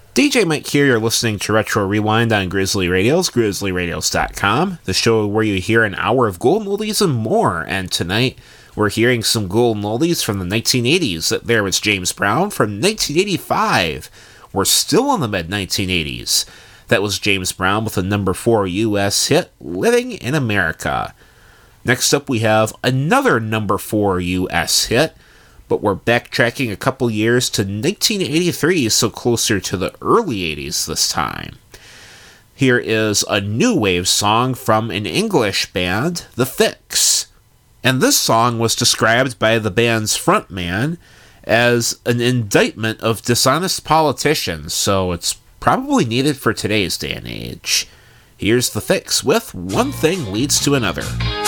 DJ Mike here, you're listening to Retro Rewind on Grizzly Radios, grizzlyradios.com, the show where you hear an hour of golden oldies and more, and tonight we're hearing some golden oldies from the 1980s. There was James Brown from 1985. We're still in the mid-1980s. That was James Brown with a number 4 U.S. hit, Living in America. Next up we have another number 4 U.S. hit, but we're backtracking a couple years to 1983, so closer to the early 80s this time. Here is a new wave song from an English band, The Fix. And this song was described by the band's frontman as an indictment of dishonest politicians, so it's probably needed for today's day and age. Here's The Fix with One Thing Leads to Another.